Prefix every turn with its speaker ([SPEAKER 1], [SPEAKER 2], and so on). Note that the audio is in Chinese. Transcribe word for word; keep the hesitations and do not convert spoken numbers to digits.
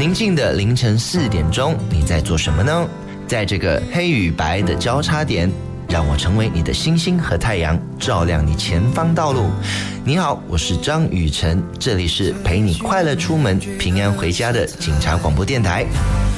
[SPEAKER 1] 宁静的凌晨四点钟，你在做什么呢？在这个黑与白的交叉点，让我成为你的星星和太阳，照亮你前方道路。你好，我是张雨晨，这里是陪你快乐出门、平安回家的警察广播电台。